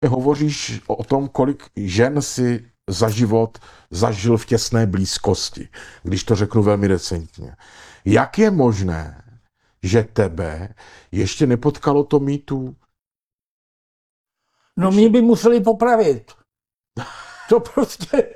hovoříš o tom, kolik žen si za život zažil v těsné blízkosti, když to řeknu velmi decentně. Jak je možné, že tebe ještě nepotkalo to mýtu? No mě by museli popravit. To prostě...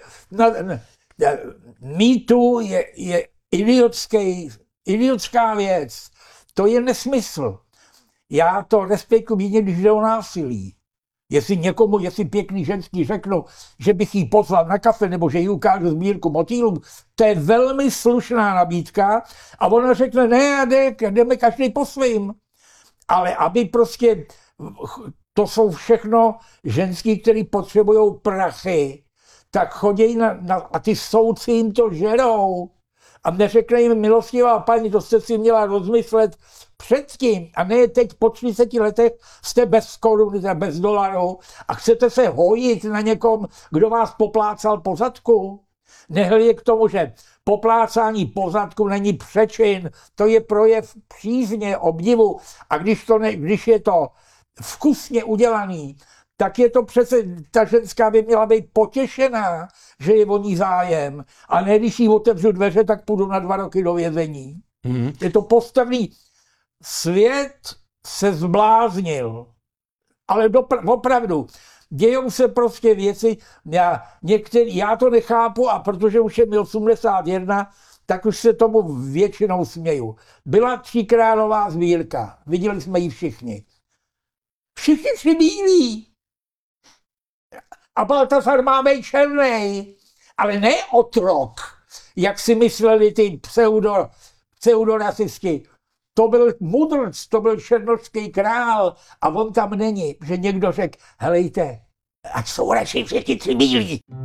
Mýtu je idiotská věc. To je nesmysl. Já to respektuji jedině, když jde o násilí. Jestli pěkný ženský řeknu, že bych jí pozval na kafe, nebo že jí ukážu sbírku motýlů, to je velmi slušná nabídka a ona řekne, ne, jdeme každý po svým. Ale aby prostě, to jsou všechno ženský, který potřebují prachy, tak chodí a ty soudci jim to žerou. A neřekne jim, milostivá paní, to jste si měla rozmyslet předtím. A ne teď po 30 letech jste bez koruny, bez dolaru a chcete se hojit na někom, kdo vás poplácal po zadku. Nehledě k tomu, že poplácání po zadku není přečin, to je projev přízně, obdivu. A když je to vkusně udělaný, tak je to přece, ta ženská by měla být potěšená, že je o ní zájem. A ne, když jí otevřu dveře, tak půjdu na 2 roky do vězení. Je to postavný. Svět se zbláznil. Ale opravdu, dějou se prostě věci, já to nechápu a protože už je mi 81, tak už se tomu většinou směju. Byla 3králová sbírka, viděli jsme ji všichni. Všichni si bílí. A Baltasar má být černej, ale ne otrok, jak si mysleli ty pseudorasisti. To byl mudrc, to byl černošský král a on tam není, že někdo řekl, helejte, ať jsou radši všichni 3 bílí.